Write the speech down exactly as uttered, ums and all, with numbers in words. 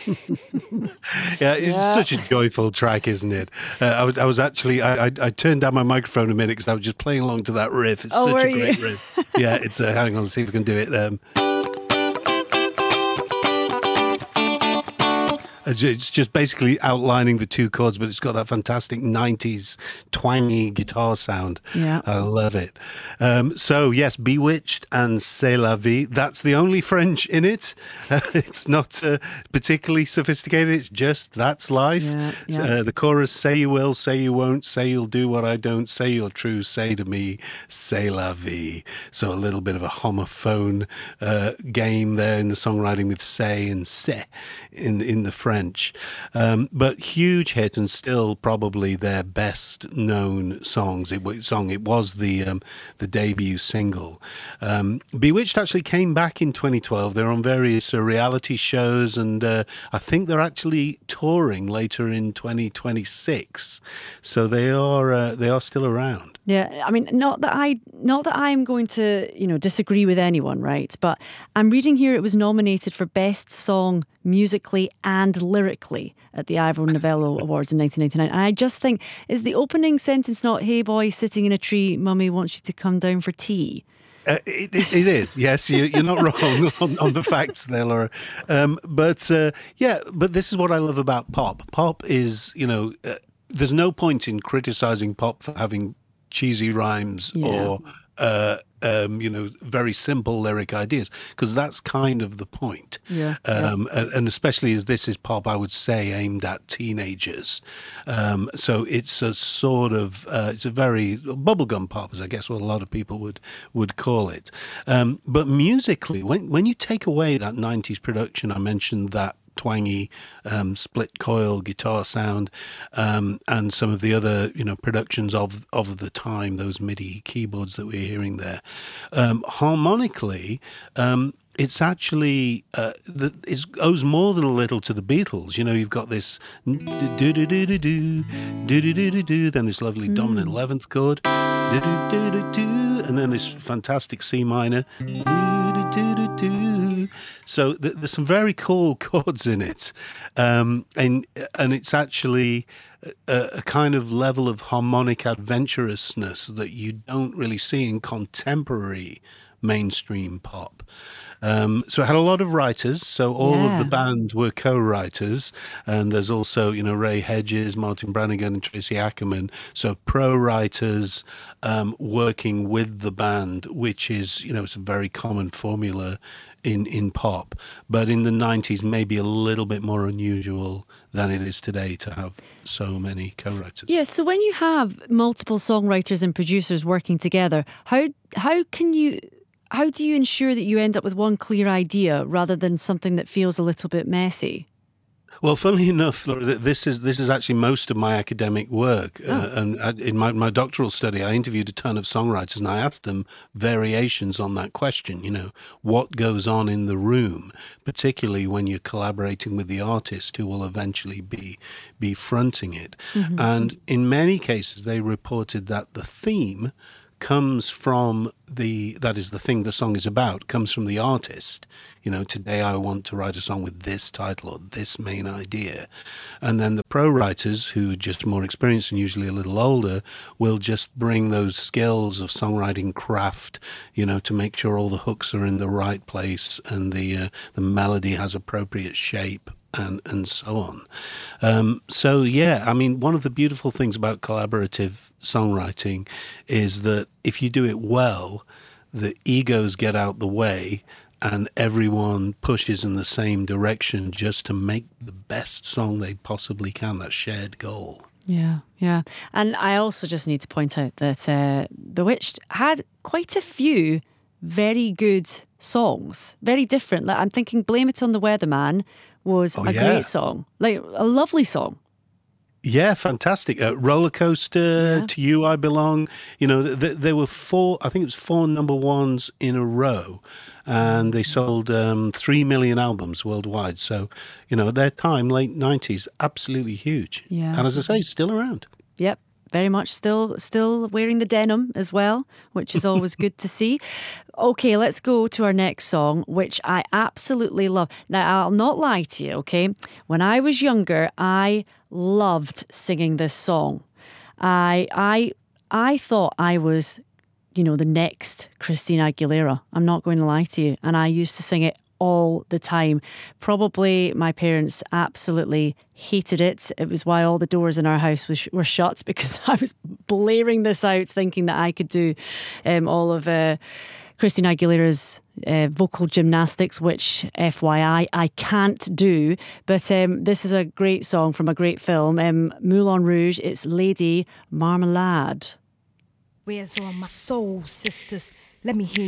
Yeah, it's Yeah. such a joyful track, isn't it? Uh, I, was, I was actually, I, I, I turned down my microphone a minute because I was just playing along to that riff. It's Oh, such were a you? great riff. Yeah, it's, uh, hang on, let's see if we can do it. Um, It's just basically outlining the two chords, but it's got that fantastic nineties twangy guitar sound. Yeah. I love it. Um, so, yes, Bewitched and C'est la vie. That's the only French in it. Uh, it's not uh, particularly sophisticated. It's just that's life. Yeah, yeah. Uh, the chorus, say you will, say you won't, say you'll do what I don't, say you're true, say to me, c'est la vie. So a little bit of a homophone uh, game there in the songwriting with say and c'est in, in the French. French, um, but huge hit and still probably their best known songs. It song it was the um, the debut single. Um, Bewitched actually came back in twenty twelve. They're on various uh, reality shows, and uh, I think they're actually touring later in twenty twenty-six. So they are uh, they are still around. Yeah, I mean, not that I, not that I'm going to, you know, disagree with anyone, right? But I'm reading here it was nominated for Best Song musically and lyrically at the Ivor Novello Awards in nineteen ninety-nine. And I just think, is the opening sentence not, "Hey boy, sitting in a tree, mummy wants you to come down for tea"? Uh, it, it, it is, yes. You, you're not wrong on, on the facts there, Laura. Um, but uh, yeah, but this is what I love about pop. Pop is, you know, uh, there's no point in criticizing pop for having cheesy rhymes Yeah. or uh, um, you know, very simple lyric ideas, because that's kind of the point. Yeah, Um, and, and especially as this is pop, I would say aimed at teenagers. Um, so it's a sort of uh, it's a very bubblegum pop, as I guess what a lot of people would would call it. Um, but musically, when when you take away that nineties production, I mentioned that twangy um, split coil guitar sound, um, and some of the other, you know, productions of of the time, those MIDI keyboards that we're hearing there. Um, harmonically, um, it's actually uh, the, it owes more than a little to the Beatles. You know, you've got this do do do do do do do do do do, then this lovely dominant eleventh chord, do do do do do, and then this fantastic C minor, do do do do do. So th- there's some very cool chords in it, um, and and it's actually a, a kind of level of harmonic adventurousness that you don't really see in contemporary mainstream pop. Um, so it had a lot of writers. So all of Yeah. the band were co-writers, and there's also, you know, Ray Hedges, Martin Brannigan, and Tracy Ackerman. So pro writers um, working with the band, which is, you know, it's a very common formula in in pop. But in the nineties, maybe a little bit more unusual than it is today to have so many co-writers. Yeah, so when you have multiple songwriters and producers working together, how how can you how do you ensure that you end up with one clear idea rather than something that feels a little bit messy? Well, funnily enough, Laura, th- this is this is actually most of my academic work. Oh. Uh, and I, in my, my doctoral study, I interviewed a ton of songwriters, and I asked them variations on that question. You know, what goes on in the room, particularly when you're collaborating with the artist who will eventually be be fronting it. And in many cases, they reported that the theme comes from the, that is the thing the song is about, comes from the artist. You know, today I want to write a song with this title or this main idea. And then the pro writers, who are just more experienced and usually a little older, will just bring those skills of songwriting craft, you know, to make sure all the hooks are in the right place and the uh, the melody has appropriate shape, and and so on. Um, so yeah, I mean, one of the beautiful things about collaborative songwriting is that if you do it well, the egos get out the way and everyone pushes in the same direction just to make the best song they possibly can, that shared goal. Yeah, yeah. And I also just need to point out that uh, Bewitched had quite a few very good songs, very different. Like, I'm thinking Blame It on the Weatherman was Oh, a yeah. great song, like a lovely song. Yeah, fantastic. Uh, Roller Coaster, Yeah. To You I Belong. You know, th- th- there were four, I think it was four number ones in a row, and they sold um, three million albums worldwide. So, you know, at their time, late nineties, absolutely huge. Yeah. And as I say, still around. Yep, very much still still wearing the denim as well, which is always good to see. Okay, let's go to our next song, which I absolutely love. Now, I'll not lie to you, okay? When I was younger, I loved singing this song. I I I thought I was, you know, the next Christina Aguilera. I'm not going to lie to you. And I used to sing it all the time. Probably my parents absolutely hated it. It was why all the doors in our house was, were shut, because I was blaring this out thinking that I could do um, all of uh, Christina Aguilera's uh, vocal gymnastics, which F Y I, I can't do. But um, this is a great song from a great film, um, Moulin Rouge. It's Lady Marmalade. Where's all my soul sisters? Let me hear